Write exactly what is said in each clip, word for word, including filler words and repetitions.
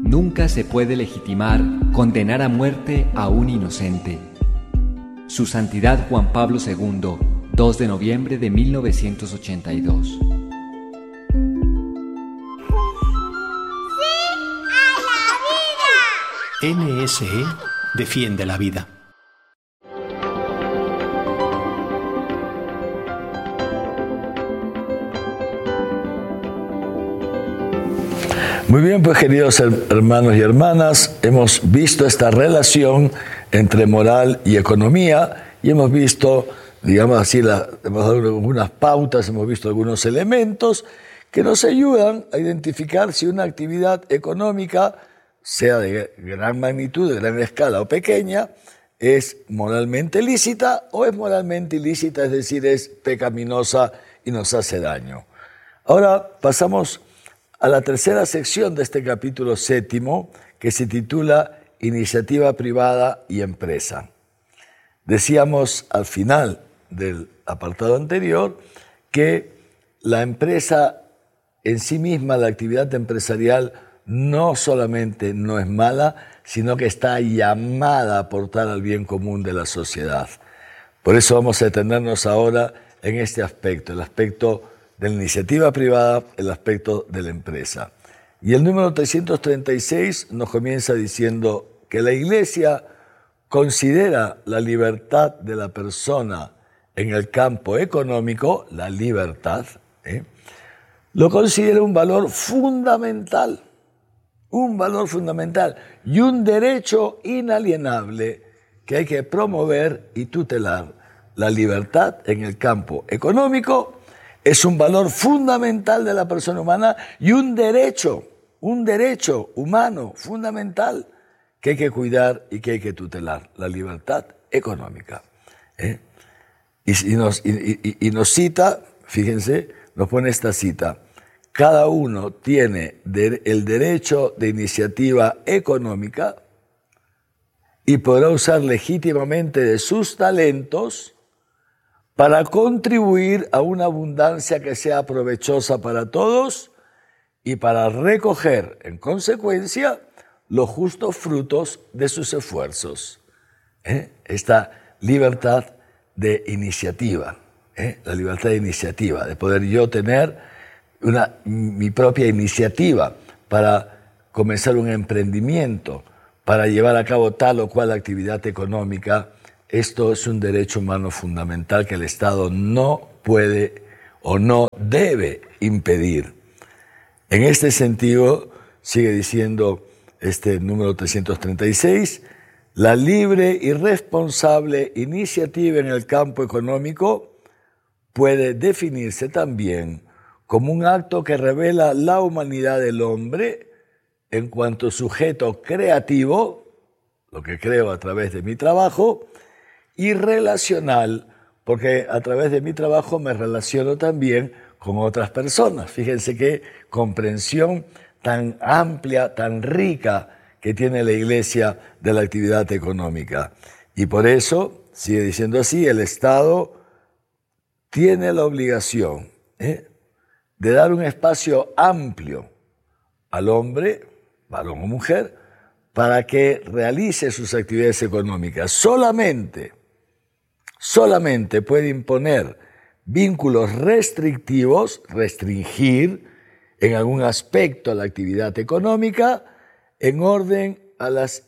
Nunca se puede legitimar condenar a muerte a un inocente. Su Santidad Juan Pablo segundo, dos de noviembre de mil novecientos ochenta y dos. N S E defiende la vida. Muy bien, pues queridos hermanos y hermanas, hemos visto esta relación entre moral y economía y hemos visto, digamos así, la, hemos dado algunas pautas, hemos visto algunos elementos que nos ayudan a identificar si una actividad económica, sea de gran magnitud, de gran escala o pequeña, es moralmente lícita o es moralmente ilícita, es decir, es pecaminosa y nos hace daño. Ahora pasamos a la tercera sección de este capítulo séptimo, que se titula Iniciativa privada y empresa. Decíamos al final del apartado anterior que la empresa en sí misma, la actividad empresarial, no solamente no es mala, sino que está llamada a aportar al bien común de la sociedad. Por eso vamos a detenernos ahora en este aspecto, el aspecto de la iniciativa privada, el aspecto de la empresa. Y el número trescientos treinta y seis nos comienza diciendo que la Iglesia considera la libertad de la persona en el campo económico, la libertad, ¿eh? lo considera un valor fundamental, un valor fundamental y un derecho inalienable que hay que promover y tutelar. La libertad en el campo económico es un valor fundamental de la persona humana y un derecho, un derecho humano fundamental que hay que cuidar y que hay que tutelar, la libertad económica. ¿eh? Y, y, nos, y, y, y nos cita, fíjense, nos pone esta cita, cada uno tiene de, el derecho de iniciativa económica y podrá usar legítimamente de sus talentos para contribuir a una abundancia que sea provechosa para todos y para recoger, en consecuencia, los justos frutos de sus esfuerzos. ¿Eh? Esta libertad de iniciativa, ¿eh? la libertad de iniciativa, de poder yo tener una, mi propia iniciativa para comenzar un emprendimiento, para llevar a cabo tal o cual actividad económica. Esto es un derecho humano fundamental que el Estado no puede o no debe impedir. En este sentido, sigue diciendo este número trescientos treinta y seis, la libre y responsable iniciativa en el campo económico puede definirse también como un acto que revela la humanidad del hombre en cuanto sujeto creativo, lo que creo a través de mi trabajo, y relacional, porque a través de mi trabajo me relaciono también con otras personas. Fíjense qué comprensión tan amplia, tan rica que tiene la Iglesia de la actividad económica. Y por eso, sigue diciendo así, el Estado tiene la obligación ¿eh? de dar un espacio amplio al hombre, varón o mujer, para que realice sus actividades económicas. Solamente Solamente puede imponer vínculos restrictivos, restringir en algún aspecto la actividad económica en orden a las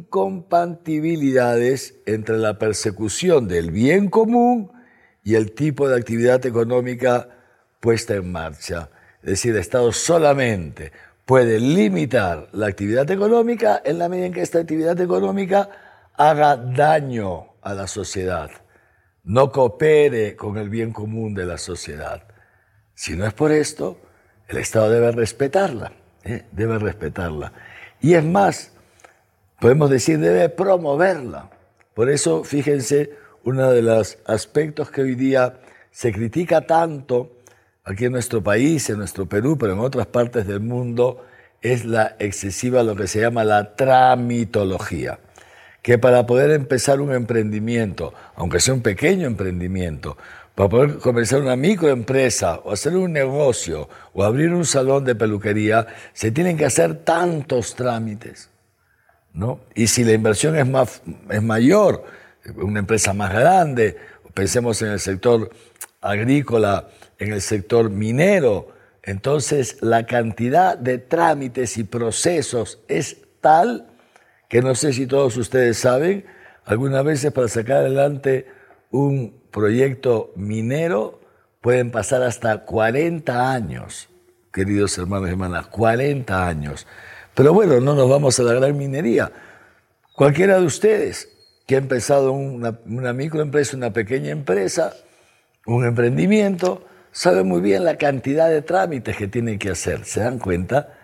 incompatibilidades entre la persecución del bien común y el tipo de actividad económica puesta en marcha. Es decir, el Estado solamente puede limitar la actividad económica en la medida en que esta actividad económica haga daño a la sociedad, no coopere con el bien común de la sociedad. Si no es por esto, el Estado debe respetarla, ¿eh? debe respetarla. Y es más, podemos decir, debe promoverla. Por eso, fíjense, uno de los aspectos que hoy día se critica tanto aquí en nuestro país, en nuestro Perú, pero en otras partes del mundo, es la excesiva, lo que se llama la tramitología. Que para poder empezar un emprendimiento, aunque sea un pequeño emprendimiento, para poder comenzar una microempresa o hacer un negocio o abrir un salón de peluquería, se tienen que hacer tantos trámites, ¿no? Y si la inversión es, más, es mayor, una empresa más grande, pensemos en el sector agrícola, en el sector minero, entonces la cantidad de trámites y procesos es tal que no sé si todos ustedes saben, algunas veces para sacar adelante un proyecto minero pueden pasar hasta cuarenta años, queridos hermanos y hermanas, cuarenta años. Pero bueno, no nos vamos a la gran minería. Cualquiera de ustedes que ha empezado una, una microempresa, una pequeña empresa, un emprendimiento, sabe muy bien la cantidad de trámites que tienen que hacer. ¿Se dan cuenta?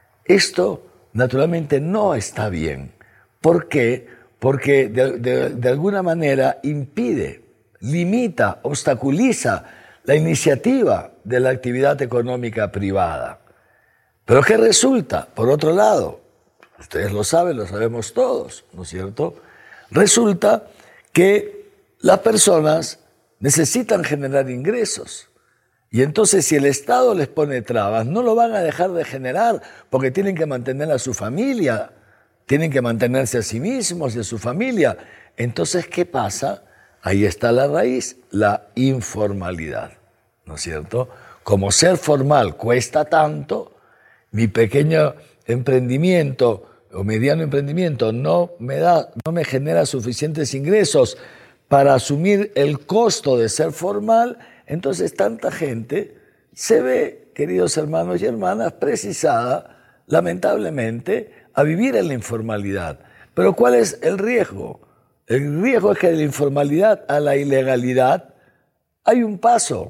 Esto naturalmente no está bien. ¿Por qué? Porque de, de, de alguna manera impide, limita, obstaculiza la iniciativa de la actividad económica privada. ¿Pero qué resulta? Por otro lado, ustedes lo saben, lo sabemos todos, ¿no es cierto? Resulta que las personas necesitan generar ingresos. Y entonces si el Estado les pone trabas, no lo van a dejar de generar porque tienen que mantener a su familia, tienen que mantenerse a sí mismos y a su familia. Entonces, ¿qué pasa? Ahí está la raíz, la informalidad, ¿no es cierto? Como ser formal cuesta tanto, mi pequeño emprendimiento o mediano emprendimiento no me da, no me genera suficientes ingresos para asumir el costo de ser formal, entonces tanta gente se ve, queridos hermanos y hermanas, precisada, lamentablemente, a vivir en la informalidad. Pero ¿cuál es el riesgo? El riesgo es que de la informalidad a la ilegalidad hay un paso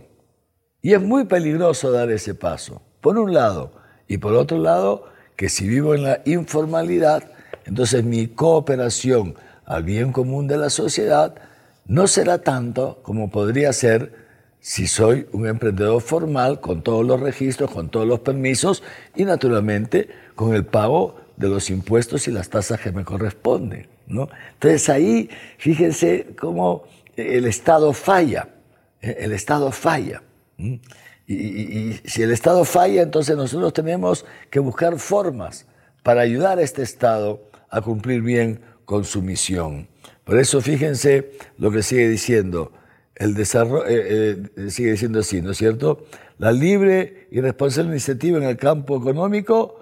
y es muy peligroso dar ese paso, por un lado. Y por otro lado, que si vivo en la informalidad, entonces mi cooperación al bien común de la sociedad no será tanto como podría ser si soy un emprendedor formal con todos los registros, con todos los permisos y naturalmente con el pago de los impuestos y las tasas que me corresponden, ¿no? Entonces ahí, fíjense cómo el Estado falla, el Estado falla. ¿Mm? Y, y, y si el Estado falla, entonces nosotros tenemos que buscar formas para ayudar a este Estado a cumplir bien con su misión. Por eso fíjense lo que sigue diciendo, el desarrollo, eh, eh, sigue diciendo así, ¿no es cierto? La libre y responsable iniciativa en el campo económico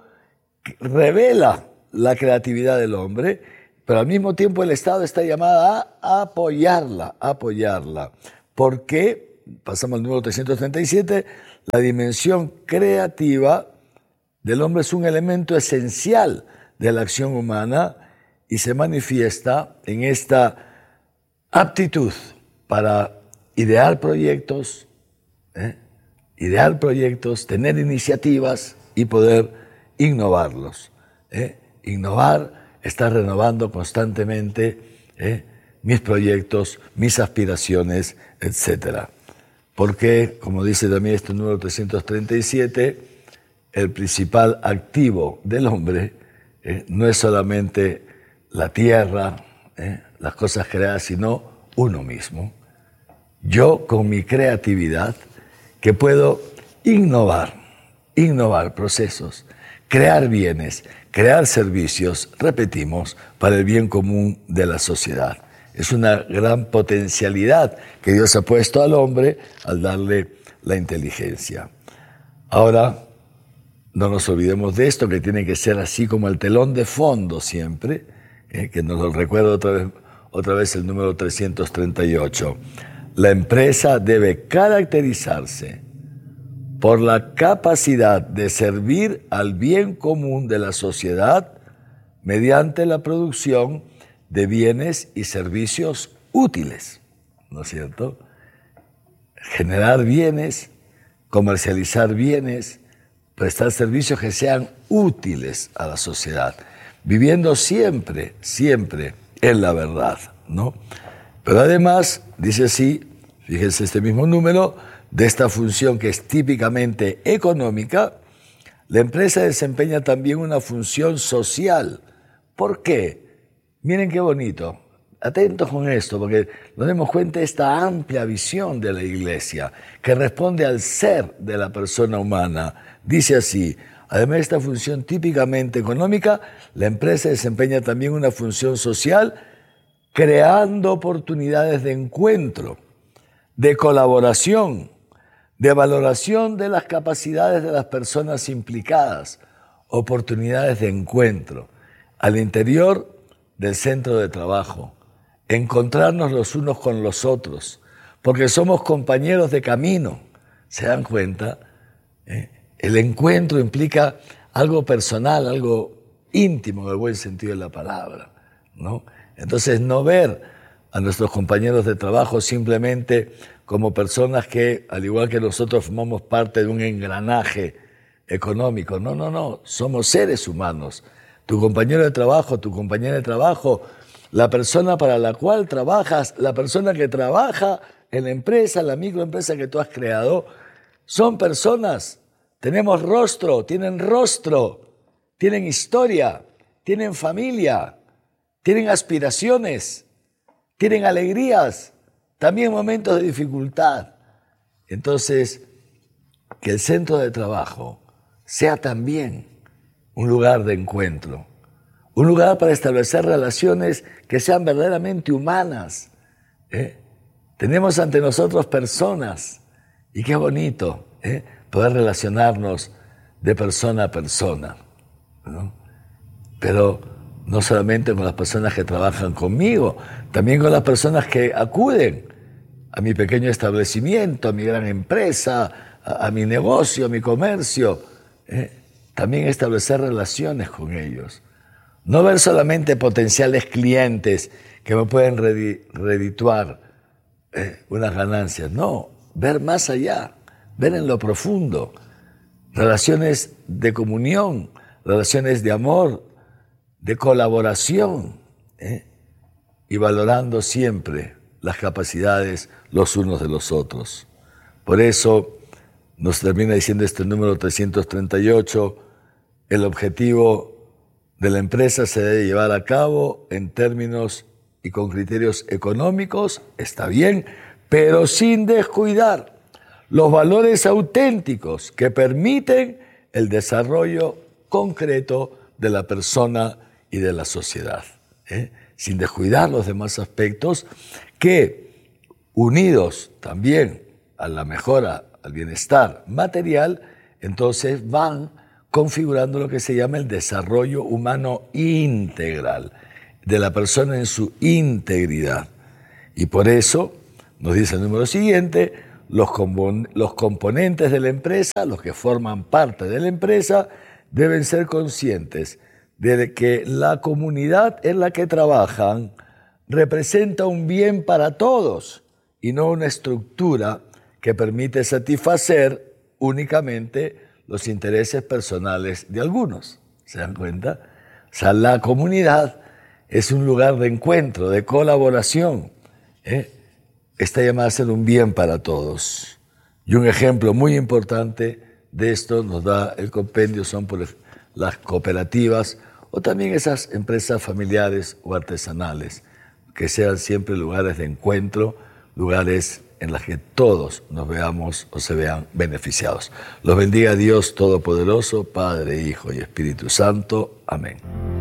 revela la creatividad del hombre, pero al mismo tiempo el Estado está llamado a apoyarla, a apoyarla. ¿Por qué? Pasamos al número trescientos treinta y siete, la dimensión creativa del hombre es un elemento esencial de la acción humana y se manifiesta en esta aptitud para idear proyectos, ¿eh? idear proyectos, tener iniciativas y poder innovarlos. ¿eh? Innovar, estar renovando constantemente ¿eh? mis proyectos, mis aspiraciones, etcétera. Porque, como dice también este número trescientos treinta y siete, el principal activo del hombre eh, no es solamente la tierra, eh, las cosas creadas, sino uno mismo. Yo, con mi creatividad, que puedo innovar, innovar procesos, crear bienes, crear servicios, repetimos, para el bien común de la sociedad. Es una gran potencialidad que Dios ha puesto al hombre al darle la inteligencia. Ahora, no nos olvidemos de esto, que tiene que ser así como el telón de fondo siempre, eh, que nos lo recuerda otra vez, otra vez el número trescientos treinta y ocho. La empresa debe caracterizarse por la capacidad de servir al bien común de la sociedad mediante la producción de bienes y servicios útiles, ¿no es cierto? Generar bienes, comercializar bienes, prestar servicios que sean útiles a la sociedad, viviendo siempre, siempre en la verdad, ¿no? Pero además, dice así, fíjense este mismo número, de esta función que es típicamente económica, la empresa desempeña también una función social. ¿Por qué? Miren qué bonito. atentos con esto, porque nos demos cuenta de esta amplia visión de la Iglesia, que responde al ser de la persona humana. Dice así: además de esta función típicamente económica, la empresa desempeña también una función social, creando oportunidades de encuentro, de colaboración, de valoración de las capacidades de las personas implicadas, oportunidades de encuentro al interior del centro de trabajo, encontrarnos los unos con los otros, porque somos compañeros de camino. ¿Se dan cuenta? ¿Eh? El encuentro implica algo personal, algo íntimo en el buen sentido de la palabra, ¿no? Entonces, no ver a nuestros compañeros de trabajo simplemente como personas que, al igual que nosotros, formamos parte de un engranaje económico. No, no, no, somos seres humanos. Tu compañero de trabajo, tu compañera de trabajo, la persona para la cual trabajas, la persona que trabaja en la empresa, la microempresa que tú has creado, son personas. Tenemos rostro, tienen rostro, tienen historia, tienen familia, tienen aspiraciones, tienen alegrías, también momentos de dificultad. Entonces, que el centro de trabajo sea también un lugar de encuentro, un lugar para establecer relaciones que sean verdaderamente humanas. ¿eh? Tenemos ante nosotros personas, y qué bonito ¿eh? poder relacionarnos de persona a persona, ¿no? Pero no solamente con las personas que trabajan conmigo, también con las personas que acuden a mi pequeño establecimiento, a mi gran empresa, a, a mi negocio, a mi comercio. ¿eh? También establecer relaciones con ellos. No ver solamente potenciales clientes que me pueden redituar eh, unas ganancias. No, ver más allá, ver en lo profundo. Relaciones de comunión, relaciones de amor, de colaboración, ¿eh? y valorando siempre las capacidades los unos de los otros. Por eso nos termina diciendo este número trescientos treinta y ocho, el objetivo de la empresa se debe llevar a cabo en términos y con criterios económicos, está bien, pero sin descuidar los valores auténticos que permiten el desarrollo concreto de la persona y de la sociedad, ¿eh? sin descuidar los demás aspectos que, unidos también a la mejora, al bienestar material, entonces van configurando lo que se llama el desarrollo humano integral, de la persona en su integridad. Y por eso, nos dice el número siguiente, los, compon- los componentes de la empresa, los que forman parte de la empresa, deben ser conscientes de que la comunidad en la que trabajan representa un bien para todos y no una estructura que permite satisfacer únicamente los intereses personales de algunos. ¿Se dan cuenta? O sea, la comunidad es un lugar de encuentro, de colaboración. ¿eh? Está llamada a ser un bien para todos. Y un ejemplo muy importante de esto nos da el compendio, son por las cooperativas o también esas empresas familiares o artesanales, que sean siempre lugares de encuentro, lugares en los que todos nos veamos o se vean beneficiados. Los bendiga Dios Todopoderoso, Padre, Hijo y Espíritu Santo. Amén.